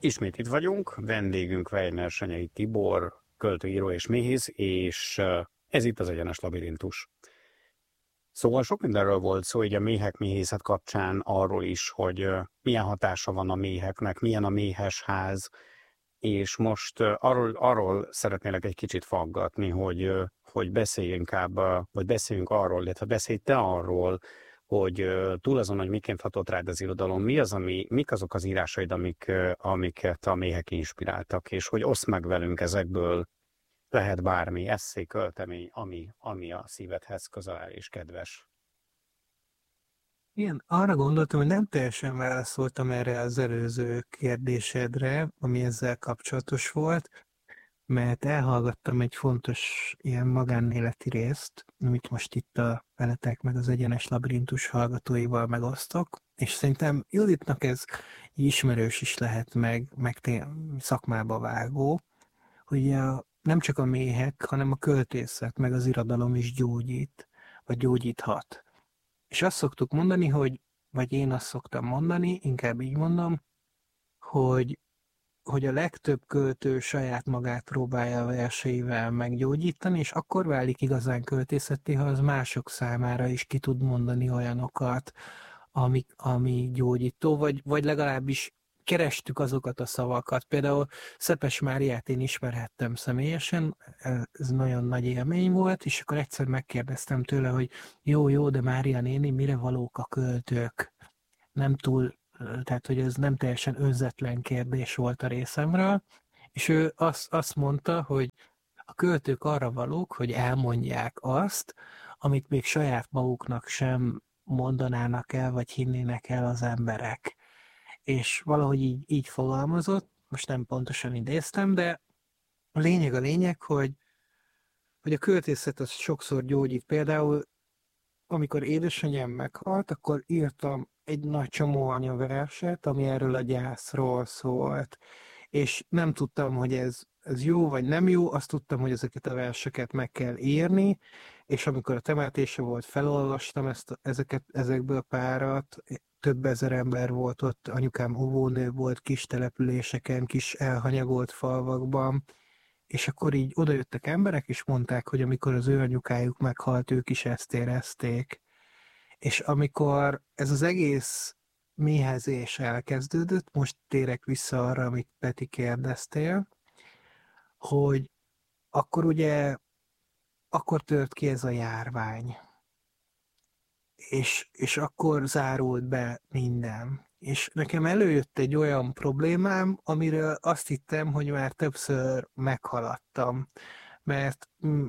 Ismét itt vagyunk, vendégünk Weiner Senyei Tibor, költőíró és méhész, és ez itt az Egyenes Labirintus. Szóval sok mindenről volt szó, így a méhészet kapcsán arról is, hogy milyen hatása van a méheknek, milyen a méhes ház, és most arról szeretnélek egy kicsit faggatni, hogy beszéljünk arról, illetve beszélj te arról, hogy túl azon, hogy miként hatott rád az irodalom, mik azok az írásaid, amiket a méhek inspiráltak, és hogy oszd meg velünk ezekből, lehet bármi, esszé, költemény, ami a szívedhez közel áll és kedves. Igen, arra gondoltam, hogy nem teljesen válaszoltam erre az előző kérdésedre, ami ezzel kapcsolatos volt, mert elhallgattam egy fontos ilyen magánéleti részt, amit most itt a veletek meg az Egyenes Labirintus hallgatóival megosztok, és szerintem Juditnak ez ismerős is lehet meg szakmába vágó, hogy nem csak a méhek, hanem a költészet meg az irodalom is gyógyít, vagy gyógyíthat. És azt szoktuk mondani, vagy én azt szoktam mondani, inkább így mondom, hogy a legtöbb költő saját magát próbálja a verseivel meggyógyítani, és akkor válik igazán költészetté, ha az mások számára is ki tud mondani olyanokat, ami gyógyító, vagy legalábbis kerestük azokat a szavakat. Például Szepes Máriát én ismerhettem személyesen, ez nagyon nagy élmény volt, és akkor egyszer megkérdeztem tőle, hogy jó, de Mária néni, mire valók a költők? Nem túl, tehát hogy ez nem teljesen önzetlen kérdés volt a részemről, és ő azt mondta, hogy a költők arra valók, hogy elmondják azt, amit még saját maguknak sem mondanának el, vagy hinnének el az emberek. És valahogy így fogalmazott, most nem pontosan idéztem, de a lényeg, hogy a költészet az sokszor gyógyít. Például, amikor édesanyám meghalt, akkor írtam egy nagy csomó anyaverset, ami erről a gyászról szólt. És nem tudtam, hogy ez jó vagy nem jó, azt tudtam, hogy ezeket a verseket meg kell írni, és amikor a temetése volt, felolvastam ezekből párat, több ezer ember volt ott, anyukám óvónő volt kis településeken, kis elhanyagolt falvakban, és akkor így odajöttek emberek, és mondták, hogy amikor az ő anyukájuk meghalt, ők is ezt érezték. És amikor ez az egész méhezés elkezdődött, most térek vissza arra, amit Peti kérdeztél, hogy akkor ugye, akkor tört ki ez a járvány, és akkor zárult be minden. És nekem előjött egy olyan problémám, amiről azt hittem, hogy már többször meghaladtam, mert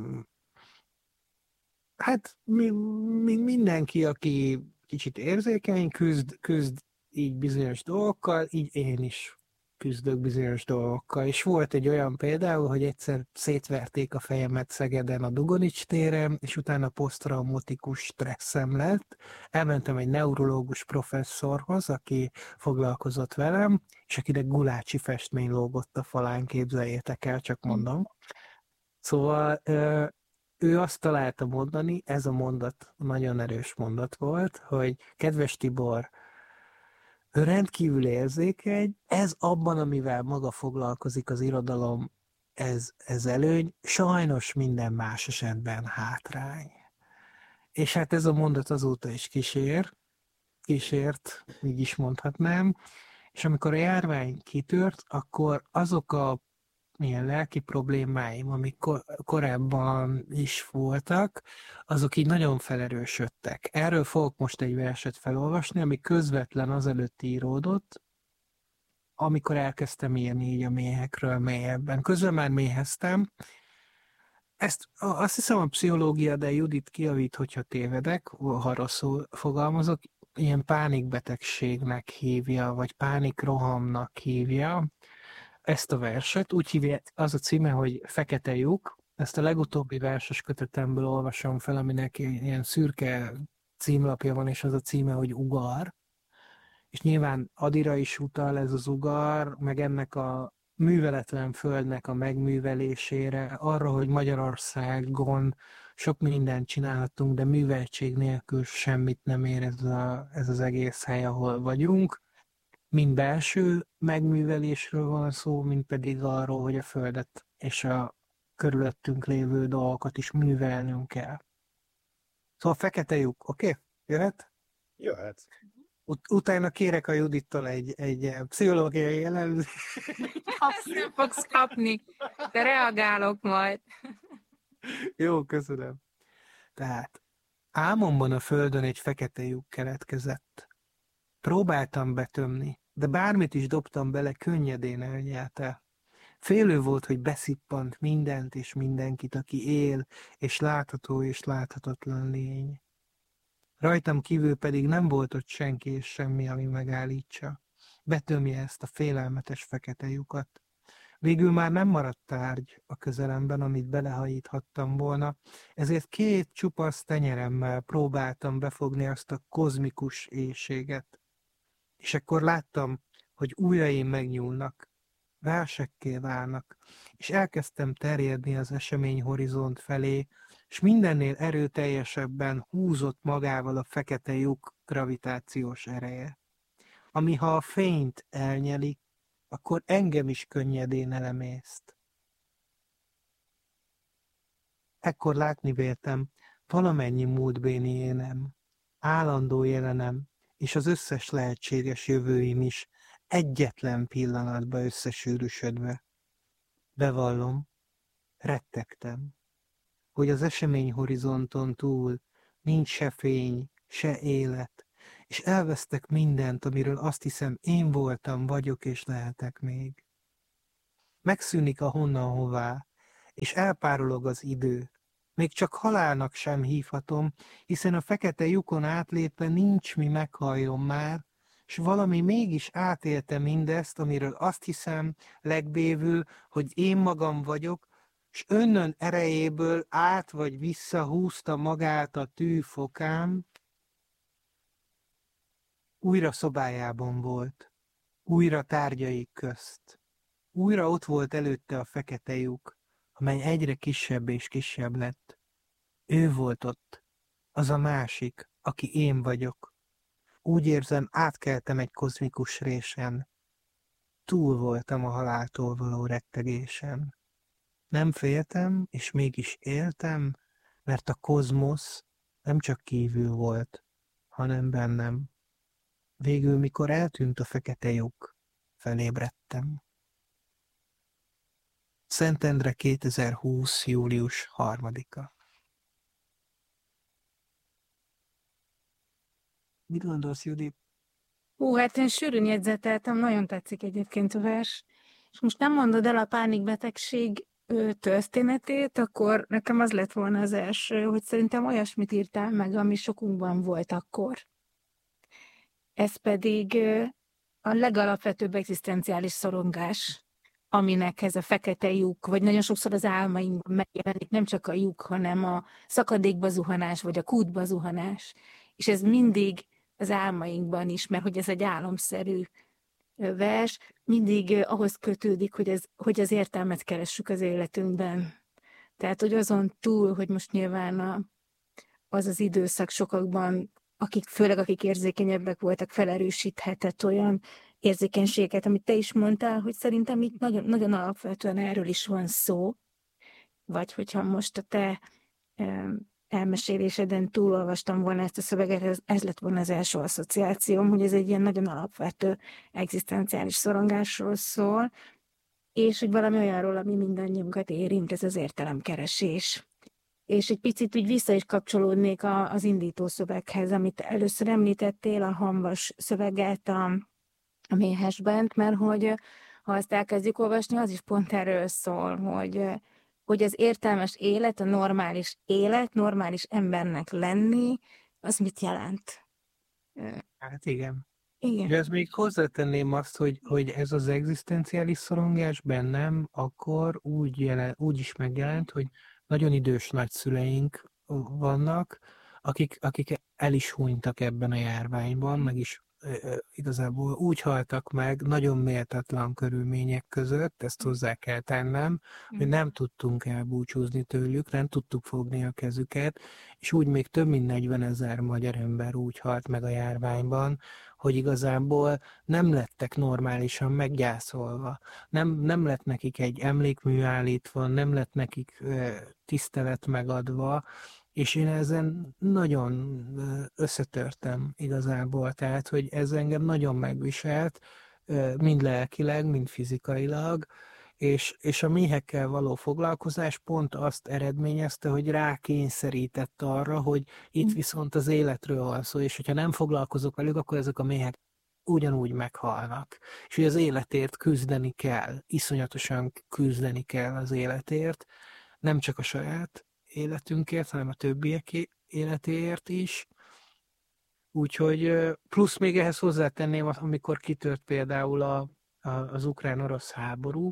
hát mindenki, aki kicsit érzékeny, küzd így bizonyos dolgokkal, így én is küzdök bizonyos dolgokkal. És volt egy olyan például, hogy egyszer szétverték a fejemet Szegeden a Dugonics téren, és utána posztraumatikus stresszem lett. Elmentem egy neurológus professzorhoz, aki foglalkozott velem, és akinek gulácsi festmény lógott a falán, képzeljétek el, csak mondom. Szóval ő azt találta mondani, ez a mondat nagyon erős mondat volt, hogy kedves Tibor, ő rendkívül érzékeny, ez abban, amivel maga foglalkozik az irodalom, ez előny, sajnos minden más esetben hátrány. És hát ez a mondat azóta is kísért, így is mondhatnám, és amikor a járvány kitört, akkor azok a milyen lelki problémáim, amik korábban is voltak, azok így nagyon felerősödtek. Erről fogok most egy verset felolvasni, ami közvetlen azelőtt íródott, amikor elkezdtem írni így a méhekről mélyebben. Közben már méheztem. Azt hiszem a pszichológia, de Judit kijavít, hogyha tévedek, ha rosszul fogalmazok, ilyen pánikbetegségnek hívja, vagy pánikrohamnak hívja ezt a verset, úgy hívja, az a címe, hogy Fekete lyuk. Ezt a legutóbbi verses kötetemből olvasom fel, aminek ilyen szürke címlapja van, és az a címe, hogy Ugar. És nyilván Adira is utal ez az ugar, meg ennek a műveletlen földnek a megművelésére, arra, hogy Magyarországon sok mindent csinálhatunk, de műveltség nélkül semmit nem ér ez az egész hely, ahol vagyunk. mind belső megművelésről van szó, mind pedig arról, hogy a Földet és a körülöttünk lévő dolgokat is művelnünk kell. Szóval fekete lyuk, oké? Jöhet? Jöhet. Utána kérek a Judittal egy pszichológiai elemzést. Azt nem fogsz kapni, de reagálok majd. Jó, köszönöm. Tehát álmomban a Földön egy fekete lyuk keletkezett. Próbáltam betömni, de bármit is dobtam bele, könnyedén elnyelt el. Félő volt, hogy beszippant mindent és mindenkit, aki él, és látható és láthatatlan lény. Rajtam kívül pedig nem volt ott senki és semmi, ami megállítsa. Betömje ezt a félelmetes fekete lyukat. Végül már nem maradt tárgy a közelemben, amit belehajíthattam volna, ezért 2 csupasz tenyeremmel próbáltam befogni azt a kozmikus éhséget. És akkor láttam, hogy ujjaim megnyúlnak, versekké válnak, és elkezdtem terjedni az esemény horizont felé, és mindennél erőteljesebben húzott magával a fekete lyuk gravitációs ereje, ami ha a fényt elnyeli, akkor engem is könnyedén elemészt. Ekkor látni véltem valamennyi múltbéni énem, állandó jelenem, és az összes lehetséges jövőim is egyetlen pillanatba összesűrűsödve. Bevallom, rettegtem, hogy az esemény horizonton túl nincs se fény, se élet, és elvesztek mindent, amiről azt hiszem én voltam, vagyok és lehetek még. Megszűnik a honnan hová, és elpárolog az idő. Még csak halálnak sem hívhatom, hiszen a fekete lyukon átlépve nincs mi meghalljon már, s valami mégis átélte mindezt, amiről azt hiszem legbévül, hogy én magam vagyok, s önnön erejéből át vagy visszahúzta magát a tűfokám. Újra szobájában volt, újra tárgyaik közt. Újra ott volt előtte a fekete lyuk, amely egyre kisebb és kisebb lett. Ő volt ott, az a másik, aki én vagyok. Úgy érzem, átkeltem egy kozmikus résen. Túl voltam a haláltól való rettegésen. Nem féltem, és mégis éltem, mert a kozmosz nem csak kívül volt, hanem bennem. Végül, mikor eltűnt a fekete lyuk, felébredtem. Szentendre 2020. július 3-a. Mit gondolsz, Judit? Hát én sűrűn jegyzeteltem, nagyon tetszik egyébként a vers. És most nem mondod el a pánikbetegség történetét, akkor nekem az lett volna az első, hogy szerintem olyasmit írtál meg, ami sokunkban volt akkor. Ez pedig a legalapvetőbb egzisztenciális szorongás, aminek ez a fekete lyuk, vagy nagyon sokszor az álmainkban megjelenik, nem csak a lyuk, hanem a szakadékba zuhanás, vagy a kútba zuhanás. És ez mindig az álmainkban is, mert hogy ez egy álomszerű vers, mindig ahhoz kötődik, hogy az értelmet keressük az életünkben. Tehát, hogy azon túl, hogy most nyilván az időszak sokakban, főleg akik érzékenyebbek voltak, felerősíthetett olyan érzékenységet, amit te is mondtál, hogy szerintem itt nagyon, nagyon alapvetően erről is van szó, vagy hogyha most a te elmeséléseden túlolvastam volna ezt a szöveget, ez lett volna az első asszociációm, hogy ez egy ilyen nagyon alapvető egzisztenciális szorongásról szól, és hogy valami olyanról, ami mindannyiunkat érint, ez az értelemkeresés. És egy picit úgy vissza is kapcsolódnék az indító szöveghez, amit először említettél, a hamvas szöveget a méhesbent, mert hogy ha azt elkezdjük olvasni, az is pont erről szól, hogy az értelmes élet, a normális élet, normális embernek lenni, az mit jelent? Hát igen. Igen. De ezt még hozzátenném azt, hogy ez az egzisztenciális szorongás bennem akkor úgy is megjelent, hogy nagyon idős nagyszüleink vannak, akik el is hunytak ebben a járványban, meg is igazából úgy haltak meg nagyon méltatlan körülmények között, ezt hozzá kell tennem, hogy nem tudtunk elbúcsúzni tőlük, nem tudtuk fogni a kezüket, és úgy még több mint 40 000 magyar ember úgy halt meg a járványban, hogy igazából nem lettek normálisan meggyászolva. Nem lett nekik egy emlékmű állítva, nem lett nekik tisztelet megadva, és én ezen nagyon összetörtem igazából, tehát, hogy ez engem nagyon megviselt, mind lelkileg, mind fizikailag, és a méhekkel való foglalkozás pont azt eredményezte, hogy rákényszerített arra, hogy itt viszont az életről van szó, és hogyha nem foglalkozok velük, akkor ezek a méhek ugyanúgy meghalnak. És hogy az életért küzdeni kell, iszonyatosan küzdeni kell az életért, nem csak a saját életünkért, hanem a többiek életéért is. Úgyhogy plusz még ehhez hozzátenném, amikor kitört például az ukrán-orosz háború,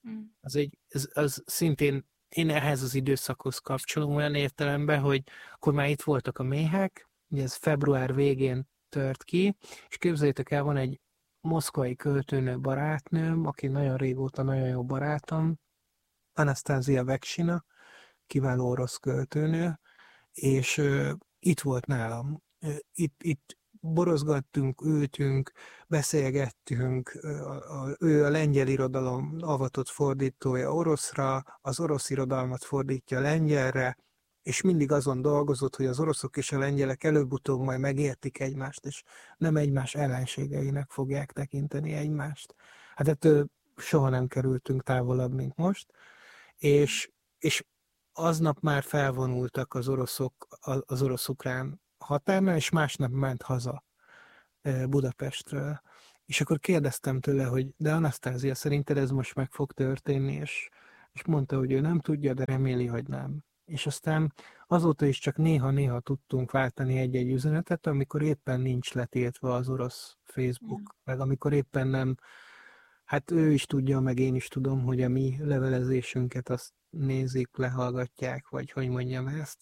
az szintén én ehhez az időszakhoz kapcsolom olyan értelemben, hogy akkor már itt voltak a méhek, ugye ez február végén tört ki, és képzeljétek el, van egy moszkvai költőnő barátnőm, aki nagyon régóta nagyon jó barátom, Anastasia Veksina, kiváló orosz költőnő, és itt volt nálam. Itt borozgattunk, ültünk, beszélgettünk, ő a lengyel irodalom avatott fordítója oroszra, az orosz irodalmat fordítja lengyelre, és mindig azon dolgozott, hogy az oroszok és a lengyelek előbb-utóbb majd megértik egymást, és nem egymás ellenségeinek fogják tekinteni egymást. Hát ettől soha nem kerültünk távolabb, mint most, és aznap már felvonultak az oroszok az orosz-ukrán határnál, és másnap ment haza Budapestről. És akkor kérdeztem tőle, hogy de Anastasia, szerinted ez most meg fog történni? És mondta, hogy ő nem tudja, de reméli, hogy nem. És aztán azóta is csak néha-néha tudtunk váltani egy-egy üzenetet, amikor éppen nincs letiltva az orosz Facebook, meg amikor éppen nem, hát ő is tudja, meg én is tudom, hogy a mi levelezésünket azt nézik, lehallgatják, vagy hogy mondjam ezt.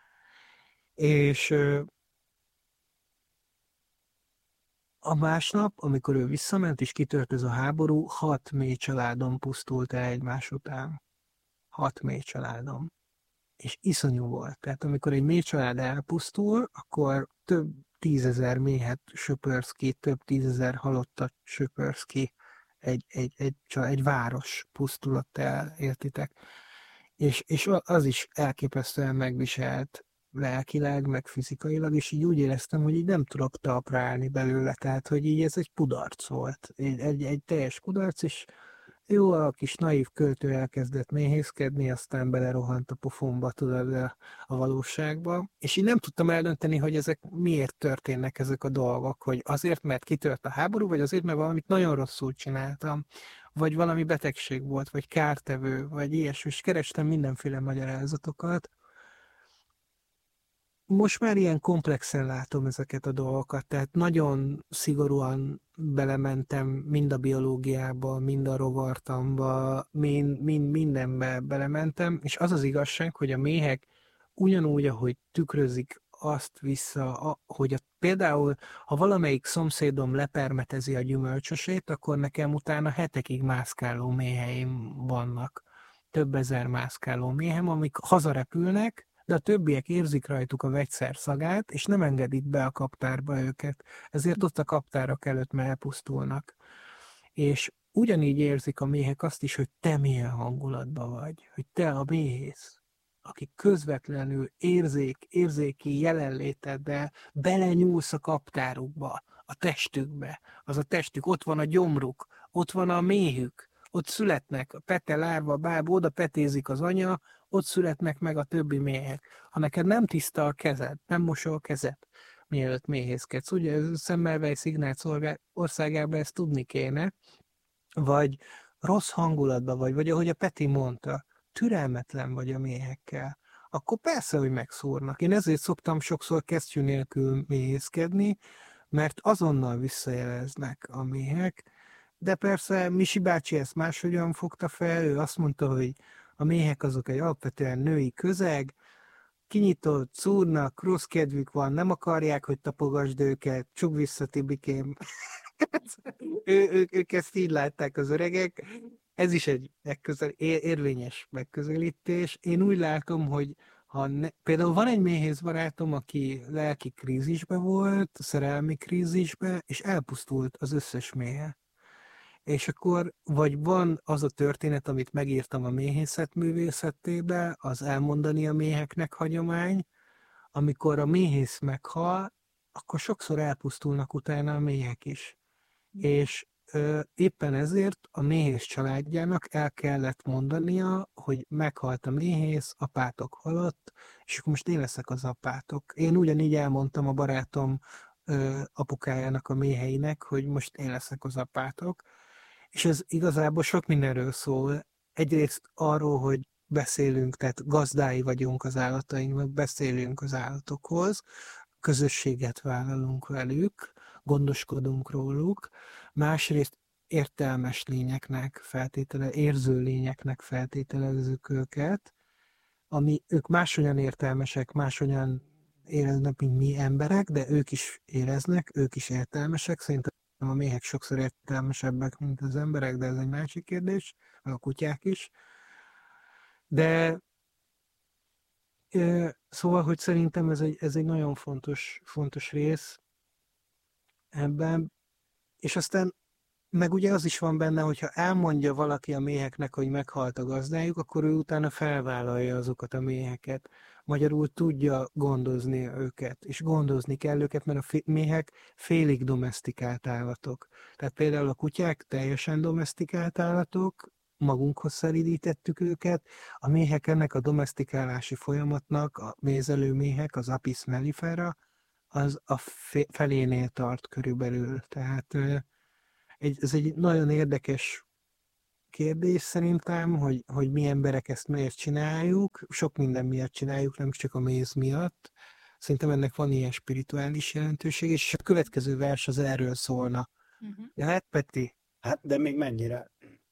És a másnap, amikor ő visszament, és kitört ez a háború, 6 mély családom pusztult el egymás után. 6 mély családom. És iszonyú volt. Tehát amikor egy mély család elpusztul, akkor több 10 000 méhet söpörsz ki, több 10 000 halottat söpörsz ki. Egy város pusztulott el, értitek? És az is elképesztően megviselt lelkileg, meg fizikailag, és így úgy éreztem, hogy így nem tudok talpra állni belőle, tehát, hogy így ez egy kudarc volt. Egy teljes kudarc, és jó, a kis naív költő elkezdett méhészkedni, aztán belerohant a pofomba, tudod, a valóságba, és így nem tudtam eldönteni, hogy ezek miért történnek ezek a dolgok, hogy azért, mert kitört a háború, vagy azért, mert valamit nagyon rosszul csináltam, vagy valami betegség volt, vagy kártevő, vagy ilyesmi, és kerestem mindenféle magyarázatokat. Most már ilyen komplexen látom ezeket a dolgokat, tehát nagyon szigorúan belementem mind a biológiába, mind a rovartamba, mindenbe belementem, és az az igazság, hogy a méhek ugyanúgy, ahogy tükrözik azt vissza, hogy például, ha valamelyik szomszédom lepermetezi a gyümölcsösét, akkor nekem utána hetekig mászkáló méheim vannak. Több ezer mászkáló méhem, amik hazarepülnek, de a többiek érzik rajtuk a vegyszer szagát, és nem engedik be a kaptárba őket. Ezért ott a kaptárak előtt már elpusztulnak. És ugyanígy érzik a méhek azt is, hogy te milyen hangulatban vagy, hogy te a méhész, aki közvetlenül érzéki jelenléteddel belenyúlsz a kaptárukba, a testükbe. Az a testük, ott van a gyomruk, ott van a méhük, ott születnek a pete, lárva, báb, oda petézik az anya, ott születnek meg a többi méhek. Ha neked nem tiszta a kezed, nem mosol a kezed, mielőtt méhészkedsz. Ugye Semmelweis Ignác országában ezt tudni kéne, vagy rossz hangulatban vagy ahogy a Peti mondta, türelmetlen vagy a méhekkel, akkor persze, hogy megszúrnak. Én ezért szoktam sokszor kesztyű nélkül méhészkedni, mert azonnal visszajeleznek a méhek, de persze Misi bácsi ezt máshogyan fogta fel, ő azt mondta, hogy a méhek azok egy alapvetően női közeg, kinyitott, szúrnak, rossz kedvük van, nem akarják, hogy tapogasd őket, csukd vissza, Tibikém. ők ezt így látták az öregek. Ez is egy érvényes megközelítés. Én úgy látom, hogy Például van egy méhész barátom, aki lelki krízisbe volt, szerelmi krízisbe, és elpusztult az összes méhe. És akkor, vagy van az a történet, amit megírtam a méhészet művészetébe, az elmondani a méheknek hagyomány, amikor a méhész meghal, akkor sokszor elpusztulnak utána a méhek is. És éppen ezért a méhész családjának el kellett mondania, hogy meghalt a méhész, apátok halott, és akkor most én leszek az apátok. Én ugyanígy elmondtam a barátom apukájának, a méheinek, hogy most én leszek az apátok. És ez igazából sok mindenről szól. Egyrészt arról, hogy beszélünk, tehát gazdái vagyunk az állatainknak, beszélünk az állatokhoz, közösséget vállalunk velük, gondoskodunk róluk, másrészt értelmes lényeknek érző lényeknek feltételezzük őket, ami ők máshogyan értelmesek, máshogyan éreznek, mint mi emberek, de ők is éreznek, ők is értelmesek. Szerintem a méhek sokszor értelmesebbek, mint az emberek, de ez egy másik kérdés, a kutyák is. De szóval, hogy szerintem ez egy nagyon fontos rész ebben, és aztán meg ugye az is van benne, hogyha elmondja valaki a méheknek, hogy meghalt a gazdájuk, akkor ő utána felvállalja azokat a méheket. Magyarul tudja gondozni őket, és gondozni kell őket, mert a méhek félig domesztikált állatok. Tehát például a kutyák teljesen domesztikált állatok, magunkhoz szelídítettük őket, a méhek ennek a domesztikálási folyamatnak, a mézelő méhek, az Apis mellifera, az a felénél tart körülbelül. Tehát ez egy nagyon érdekes kérdés szerintem, hogy mi emberek ezt miért csináljuk. Sok minden miatt csináljuk, nem csak a méz miatt. Szerintem ennek van ilyen spirituális jelentőség, és a következő vers az erről szólna. Ja, hát Peti? Hát, de még mennyire?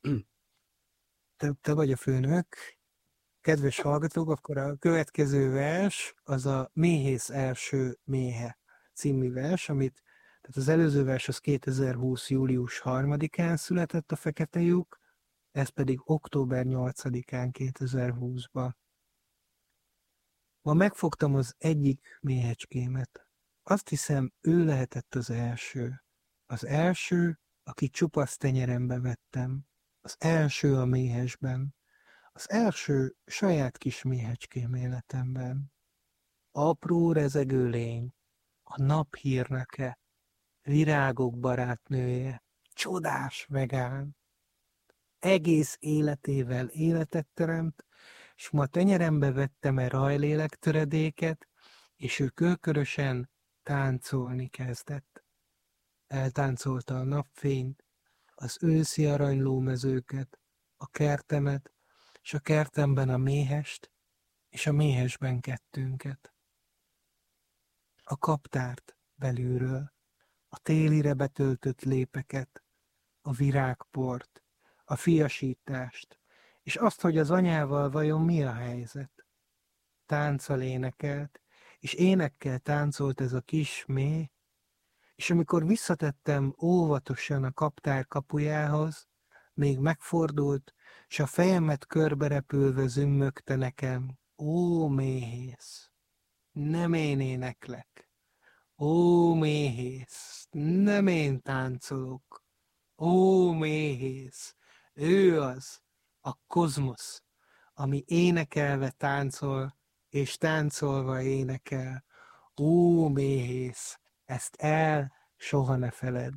Te vagy a főnök. Kedves hallgatók, akkor a következő vers az a Méhész első méhe című vers, tehát az előző vers az 2020. július 3-án született, a Fekete lyuk, ez pedig október 8-án 2020-ban. Ma megfogtam az egyik méhecskémet. Azt hiszem, ő lehetett az első. Az első, aki csupasz tenyerembe vettem. Az első a méhesben. Az első saját kis méhecském életemben. Apró rezegő lény, a nap hírnöke, virágok barátnője, csodás vegán. Egész életével életet teremt, és ma tenyerembe vettem rajlélek töredéket, és ő körkörösen táncolni kezdett. Eltáncolta a napfényt, az őszi aranylómezőket, a kertemet, és a kertemben a méhest, és a méhesben kettőnket. A kaptárt belülről, a télire betöltött lépeket, a virágport, a fiasítást, és azt, hogy az anyával vajon mi a helyzet. Tánccal énekelt, és énekkel táncolt ez a kis méh, és amikor visszatettem óvatosan a kaptár kapujához, még megfordult, s a fejemet körberepülve zümmögte nekem: ó, méhész, nem én éneklek, ó, méhész, nem én táncolok, ó, méhész, ő az, a kozmosz, ami énekelve táncol, és táncolva énekel. Ó, méhész, ezt soha ne feledd.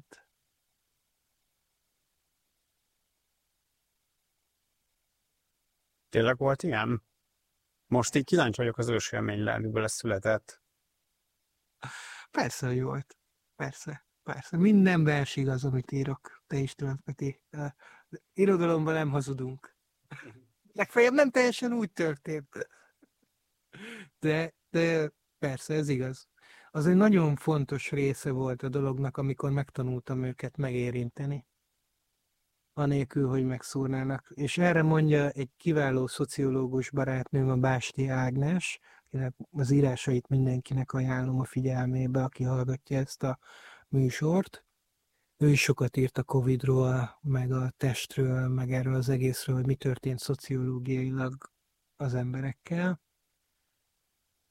Tényleg volt ilyen? Most így kíváncsi vagyok, az ősélmény lelkből ez született. Persze, hogy volt. Persze. Minden vers igaz, amit írok. Te is tudod, Peti. Irodalomban nem hazudunk. Legfeljebb nem teljesen úgy történt. De persze, ez igaz. Az egy nagyon fontos része volt a dolognak, amikor megtanultam őket megérinteni, anélkül, hogy megszúrnának. És erre mondja egy kiváló szociológus barátnőm, a Básti Ágnes, akinek az írásait mindenkinek ajánlom a figyelmébe, aki hallgatja ezt a műsort. Ő is sokat írt a Covid-ról, meg a testről, meg erről az egészről, hogy mi történt szociológiailag az emberekkel.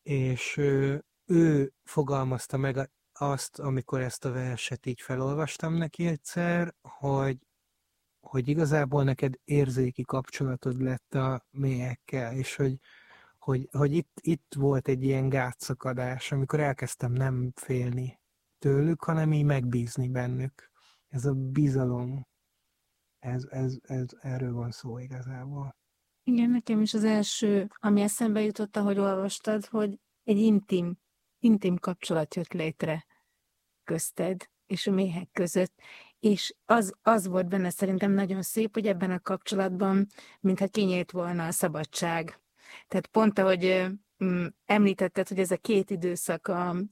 és ő fogalmazta meg azt, amikor ezt a verset így felolvastam neki egyszer, hogy igazából neked érzéki kapcsolatod lett a mélyekkel, és hogy itt volt egy ilyen gátszakadás, amikor elkezdtem nem félni tőlük, hanem így megbízni bennük. Ez a bizalom, erről van szó igazából. Igen, nekem is az első, ami eszembe jutott, ahogy olvastad, hogy egy intim kapcsolat jött létre közted és a méhek között, és az volt benne szerintem nagyon szép, hogy ebben a kapcsolatban mintha kinyílt volna a szabadság. Tehát pont ahogy említetted, hogy ez a két időszak,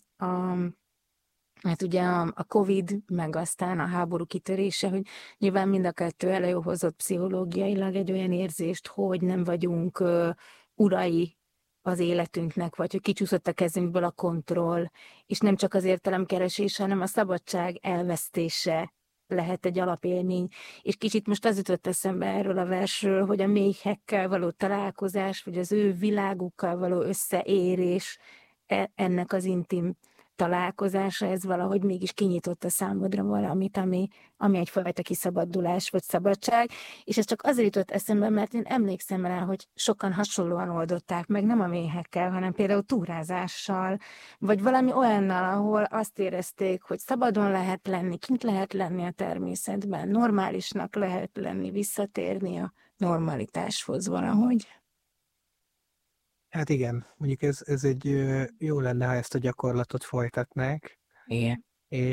hát ugye a Covid, meg aztán a háború kitörése, hogy nyilván mind a kettő előhozott pszichológiailag egy olyan érzést, hogy nem vagyunk urai az életünknek, vagy hogy kicsúszott a kezünkből a kontroll, és nem csak az értelemkeresés, hanem a szabadság elvesztése lehet egy alapélmény. És kicsit most az jutott eszembe erről a versről, hogy a méhekkel való találkozás, vagy az ő világukkal való összeérés, ennek az intim találkozása, ez valahogy mégis kinyitotta számodra valamit, ami egyfajta kiszabadulás vagy szabadság, és ez csak azért jutott eszembe, mert én emlékszem rá, hogy sokan hasonlóan oldották meg, nem a méhekkel, hanem például túrázással, vagy valami olyannal, ahol azt érezték, hogy szabadon lehet lenni, kint lehet lenni a természetben, normálisnak lehet lenni, visszatérni a normalitáshoz valahogy. Hát igen, mondjuk ez egy jó lenne, ha ezt a gyakorlatot folytatnák, Igen.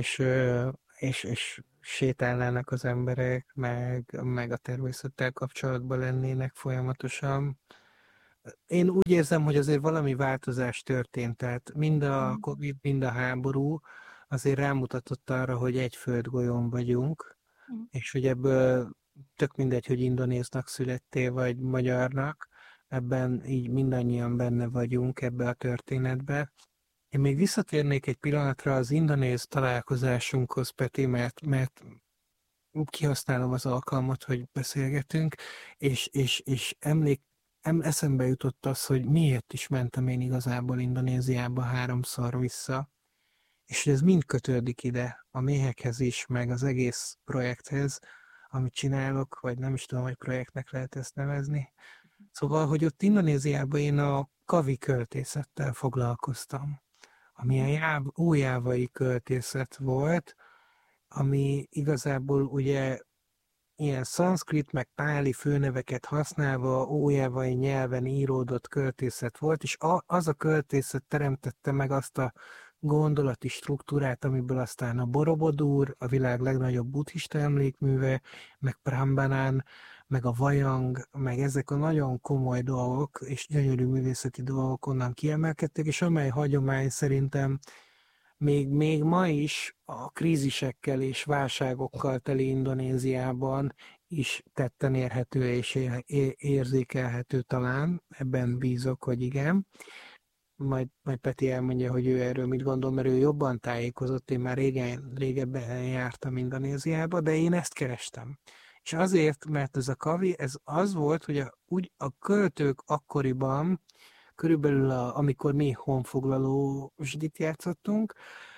és sétálnának az emberek, meg a természettel kapcsolatban lennének folyamatosan. Én úgy érzem, hogy azért valami változás történt, tehát mind a Covid, mind a háború azért rámutatott arra, hogy egy földgolyón vagyunk, és hogy ebből tök mindegy, hogy indonéznak születtél, vagy magyarnak, ebben így mindannyian benne vagyunk ebbe a történetbe. Én még visszatérnék egy pillanatra az indonéz találkozásunkhoz, Peti, mert kihasználom az alkalmat, hogy beszélgetünk, és eszembe jutott az, hogy miért is mentem én igazából Indonéziába 3-szor vissza, és ez mind kötődik ide, a méhekhez is, meg az egész projekthez, amit csinálok, vagy nem is tudom, hogy projektnek lehet ezt nevezni. Szóval, hogy ott Indonéziában én a kavi költészettel foglalkoztam, ami a ójávai költészet volt, ami igazából ugye ilyen szanszkrit meg páli főneveket használva ójávai nyelven íródott költészet volt, és az a költészet teremtette meg azt a gondolati struktúrát, amiből aztán a Borobudur, a világ legnagyobb buddhista emlékműve, meg Prambanan, meg a Vajang, meg ezek a nagyon komoly dolgok és gyönyörű művészeti dolgok onnan kiemelkedtek, és amely hagyomány szerintem még ma is a krízisekkel és válságokkal teli Indonéziában is tetten érhető és érzékelhető talán, ebben bízok, hogy igen. Majd Peti elmondja, hogy ő erről mit gondol, mert ő jobban tájékozott, én már régebben jártam Indonéziába, de én ezt kerestem. És azért, mert ez a kavi, ez az volt, hogy a költők akkoriban, körülbelül amikor mi honfoglaló zsidit játszottunk,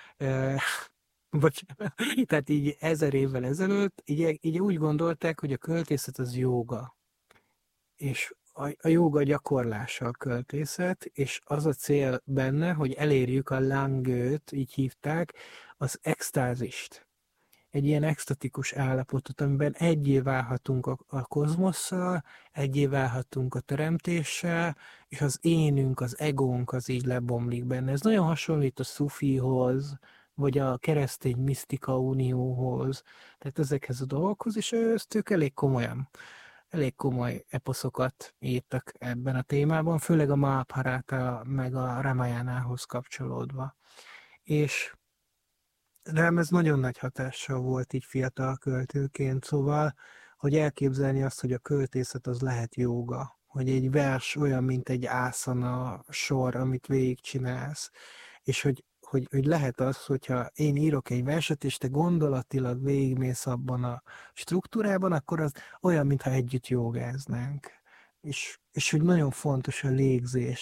tehát így 1000 évvel ezelőtt, így úgy gondolták, hogy a költészet az jóga. És a jóga gyakorlása a költészet, és az a cél benne, hogy elérjük a langőt, így hívták, az extázist. Egy ilyen extatikus állapotot, amiben egyé válhatunk a kozmosszal, egyé válhatunk a teremtéssel, és az énünk, az egónk az így lebomlik benne. Ez nagyon hasonlít a szufihoz, vagy a keresztény misztika unióhoz, tehát ezekhez a dolgokhoz, és ezt ők elég komoly eposzokat írtak ebben a témában, főleg a Mahabharata meg a Ramayanához kapcsolódva. És rám ez nagyon nagy hatással volt így fiatal költőként, szóval, hogy elképzelni azt, hogy a költészet az lehet jóga, hogy egy vers olyan, mint egy ászana sor, amit végigcsinálsz, és hogy lehet az, hogyha én írok egy verset, és te gondolatilag végigmész abban a struktúrában, akkor az olyan, mintha együtt jogáznánk. És hogy nagyon fontos a légzés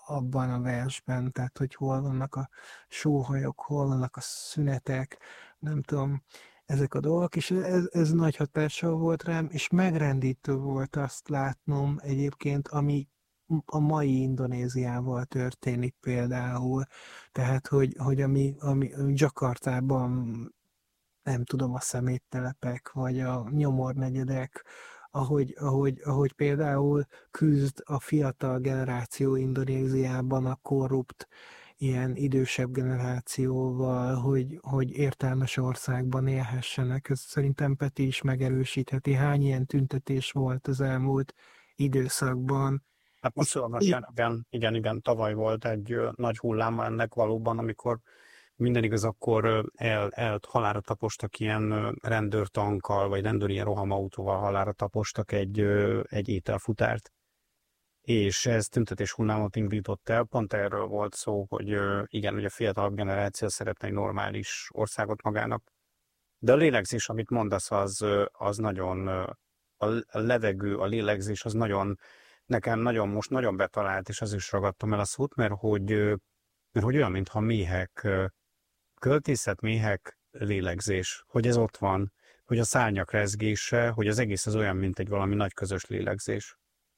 abban a versben, tehát hogy hol vannak a sóhajok, hol vannak a szünetek, nem tudom, ezek a dolgok, és ez nagy hatással volt rám, és megrendítő volt azt látnom egyébként, ami a mai Indonéziával történik például. Tehát, hogy ami Jakartában, nem tudom, a szeméttelepek, vagy a nyomornegyedek, ahogy például küzd a fiatal generáció Indonéziában a korrupt, ilyen idősebb generációval, hogy értelmes országban élhessenek. Ez szerintem Peti is megerősítheti. Hány ilyen tüntetés volt az elmúlt időszakban. Hát most igen, tavaly volt egy nagy hulláma ennek valóban, amikor minden igaz, akkor halálra tapostak ilyen rendőrtankkal, vagy rendőri ilyen rohamautóval halálra tapostak egy ételfutárt. És ez tüntetés hullámot indított el. Pont erről volt szó, hogy igen, hogy a fiatal generáció szeretne egy normális országot magának. De a lélegzés, amit mondasz, az nagyon, a levegő, a lélegzés az nekem most nagyon betalált, és az is ragadtam el a szót, mert hogy olyan, mintha méhek, költészet, méhek, lélegzés, hogy ez ott van, hogy a szárnyak rezgése, hogy az egész az olyan, mint egy valami nagy közös lélegzés.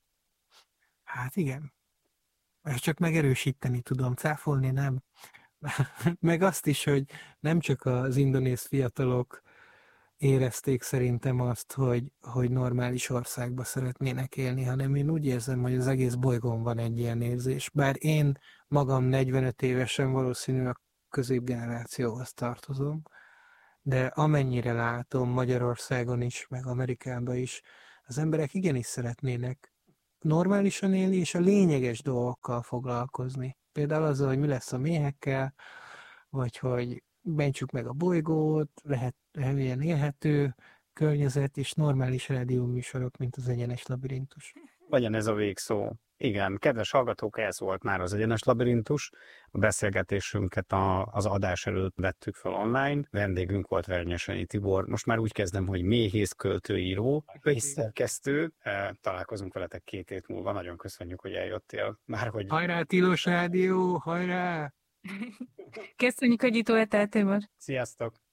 Hát igen. Ezt csak megerősíteni tudom, cáfolni nem. Meg azt is, hogy nem csak az indonéz fiatalok érezték szerintem azt, hogy normális országba szeretnének élni, hanem én úgy érzem, hogy az egész bolygón van egy ilyen érzés. Bár én magam 45 évesen valószínűleg a középgenerációhoz tartozom, de amennyire látom Magyarországon is, meg Amerikában is, az emberek igenis szeretnének normálisan élni, és a lényeges dolgokkal foglalkozni. Például azzal, hogy mi lesz a méhekkel, vagy hogy bentsük meg a bolygót, lehet ilyen élhető környezet, és normális rádióműsorok, mint az Egyenes Labirintus. Legyen ez a végszó. Igen, kedves hallgatók, ez volt már az Egyenes Labirintus. A beszélgetésünket az adás előtt vettük fel online. Vendégünk volt Várnyi Tibor. Most már úgy kezdem, hogy méhész, költőíró, és szerkesztő. Találkozunk veletek 2 hét múlva. Nagyon köszönjük, hogy eljöttél. Hajrá, Tilos Rádió, hajrá! Köszönjük, hogy itt voltál, Tibor. Sziasztok!